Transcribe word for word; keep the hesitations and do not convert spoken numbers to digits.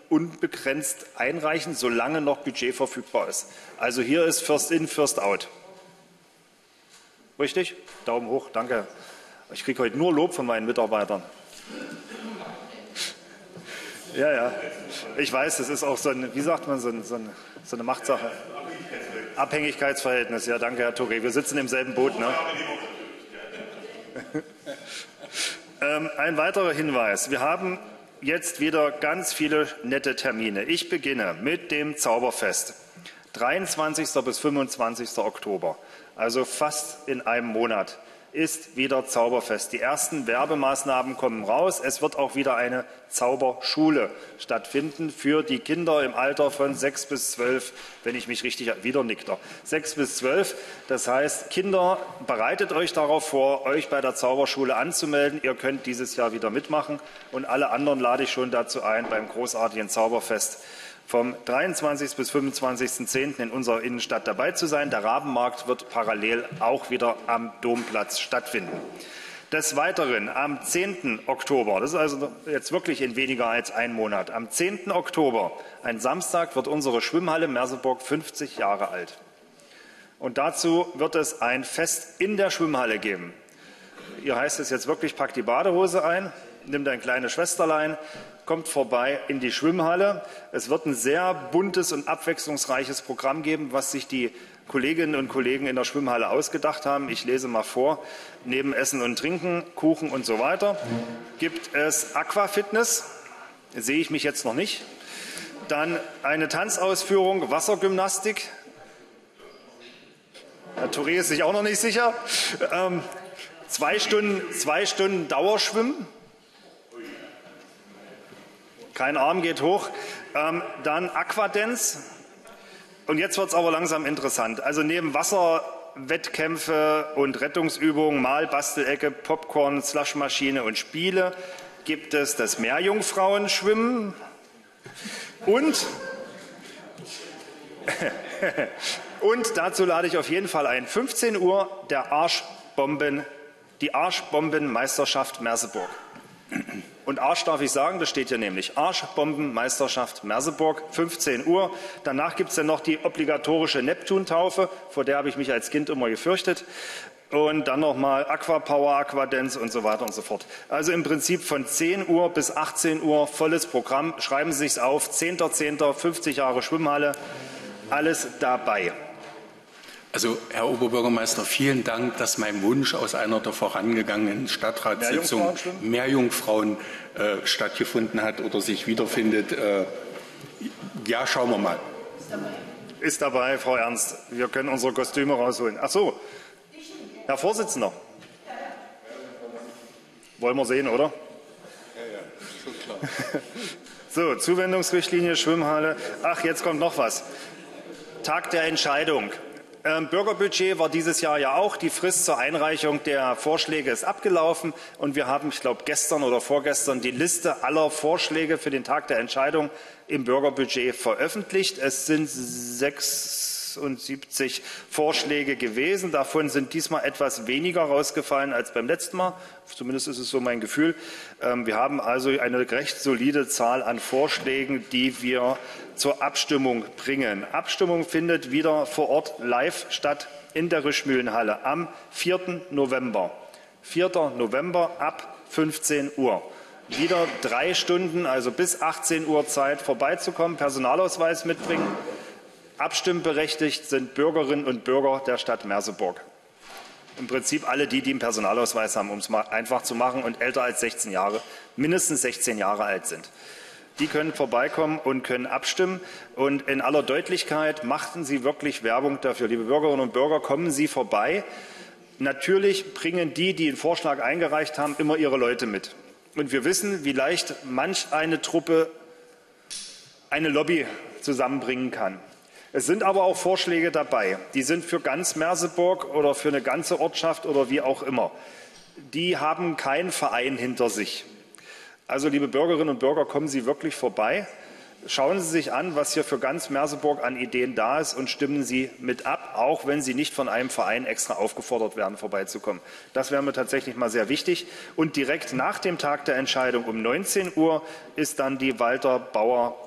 unbegrenzt einreichen, solange noch Budget verfügbar ist. Also hier ist First in, First out. Richtig? Daumen hoch, danke. Ich kriege heute nur Lob von meinen Mitarbeitern. Ja, ja. Ich weiß, das ist auch so eine, wie sagt man, so eine, so eine, so eine Machtsache. Abhängigkeitsverhältnis. Ja, danke, Herr Touré. Wir sitzen im selben Boot, ne? ähm, ein weiterer Hinweis. Wir haben jetzt wieder ganz viele nette Termine. Ich beginne mit dem Zauberfest. dreiundzwanzigsten bis fünfundzwanzigsten Oktober, also fast in einem Monat, ist wieder Zauberfest. Die ersten Werbemaßnahmen kommen raus. Es wird auch wieder eine Zauberschule stattfinden für die Kinder im Alter von sechs bis zwölf, wenn ich mich richtig, wieder nickt er, sechs bis zwölf. Das heißt, Kinder, bereitet euch darauf vor, euch bei der Zauberschule anzumelden. Ihr könnt dieses Jahr wieder mitmachen und alle anderen lade ich schon dazu ein, beim großartigen Zauberfest vom dreiundzwanzigsten bis fünfundzwanzigsten zehnten in unserer Innenstadt dabei zu sein. Der Rabenmarkt wird parallel auch wieder am Domplatz stattfinden. Des Weiteren am zehnten Oktober, das ist also jetzt wirklich in weniger als einem Monat, am zehnten Oktober, ein Samstag, wird unsere Schwimmhalle Merseburg fünfzig Jahre alt. Und dazu wird es ein Fest in der Schwimmhalle geben. Hier heißt es jetzt wirklich, packt die Badehose ein, nimmt ein kleines Schwesterlein, kommt vorbei in die Schwimmhalle. Es wird ein sehr buntes und abwechslungsreiches Programm geben, was sich die Kolleginnen und Kollegen in der Schwimmhalle ausgedacht haben. Ich lese mal vor. Neben Essen und Trinken, Kuchen und so weiter gibt es Aquafitness. Sehe ich mich jetzt noch nicht. Dann eine Tanzausführung, Wassergymnastik. Herr Touré ist sich auch noch nicht sicher. Ähm, zwei Stunden, zwei Stunden Dauerschwimmen. Kein Arm geht hoch. Ähm, dann Aquadance. Und jetzt wird es aber langsam interessant. Also neben Wasserwettkämpfe und Rettungsübungen, Mal, Bastelecke, Popcorn, Slushmaschine und Spiele gibt es das Meerjungfrauenschwimmen und und dazu lade ich auf jeden Fall ein. fünfzehn Uhr der Arschbomben, die Arschbombenmeisterschaft Merseburg. Und Arsch darf ich sagen, das steht hier nämlich. Arschbombenmeisterschaft Merseburg, fünfzehn Uhr. Danach gibt es dann noch die obligatorische Neptuntaufe, vor der habe ich mich als Kind immer gefürchtet. Und dann nochmal Aquapower, Aquadance und so weiter und so fort. Also im Prinzip von zehn Uhr bis achtzehn Uhr volles Programm. Schreiben Sie sich auf, zehnter zehnter fünfzig Jahre Schwimmhalle, alles dabei. Also, Herr Oberbürgermeister, vielen Dank, dass mein Wunsch aus einer der vorangegangenen Stadtratssitzungen Meerjungfrauen äh, stattgefunden hat oder sich wiederfindet. Äh, ja, schauen wir mal. Ist dabei. Ist dabei, Frau Ernst. Wir können unsere Kostüme rausholen. Ach so, Herr Vorsitzender. Wollen wir sehen, oder? Ja, ja, schon klar. So, Zuwendungsrichtlinie, Schwimmhalle. Ach, jetzt kommt noch was. Tag der Entscheidung. Ähm, Bürgerbudget war dieses Jahr ja auch. Die Frist zur Einreichung der Vorschläge ist abgelaufen. Und wir haben, ich glaube, gestern oder vorgestern die Liste aller Vorschläge für den Tag der Entscheidung im Bürgerbudget veröffentlicht. Es sind sechsundsiebzig Vorschläge gewesen. Davon sind diesmal etwas weniger rausgefallen als beim letzten Mal. Zumindest ist es so mein Gefühl. Ähm, wir haben also eine recht solide Zahl an Vorschlägen, die wir zur Abstimmung bringen. Abstimmung findet wieder vor Ort live statt in der Rischmühlenhalle am vierten November. vierter November ab fünfzehn Uhr. Wieder drei Stunden, also bis achtzehn Uhr Zeit vorbeizukommen, Personalausweis mitbringen. Abstimmberechtigt sind Bürgerinnen und Bürger der Stadt Merseburg. Im Prinzip alle die, die einen Personalausweis haben, um es mal einfach zu machen und älter als sechzehn Jahre, mindestens sechzehn Jahre alt sind. Die können vorbeikommen und können abstimmen. Und in aller Deutlichkeit machten Sie wirklich Werbung dafür. Liebe Bürgerinnen und Bürger, kommen Sie vorbei. Natürlich bringen die, die den Vorschlag eingereicht haben, immer ihre Leute mit. Und wir wissen, wie leicht manch eine Truppe eine Lobby zusammenbringen kann. Es sind aber auch Vorschläge dabei. Die sind für ganz Merseburg oder für eine ganze Ortschaft oder wie auch immer. Die haben keinen Verein hinter sich. Also, liebe Bürgerinnen und Bürger, kommen Sie wirklich vorbei. Schauen Sie sich an, was hier für ganz Merseburg an Ideen da ist und stimmen Sie mit ab, auch wenn Sie nicht von einem Verein extra aufgefordert werden, vorbeizukommen. Das wäre mir tatsächlich mal sehr wichtig. Und direkt nach dem Tag der Entscheidung um neunzehn Uhr ist dann die Walter Bauer